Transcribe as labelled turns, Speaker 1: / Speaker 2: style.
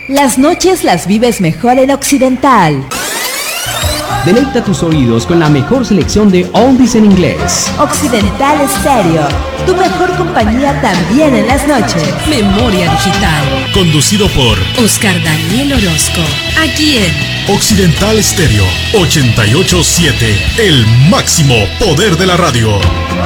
Speaker 1: Las noches las vives mejor en Occidental.
Speaker 2: Deleita tus oídos con la mejor selección de oldies en inglés.
Speaker 1: Occidental Stereo, tu mejor compañía también en las noches.
Speaker 3: Memoria Digital.
Speaker 4: Conducido por
Speaker 3: Oscar Daniel Orozco. Aquí en
Speaker 4: Occidental Stereo 88.7, el máximo poder de la radio.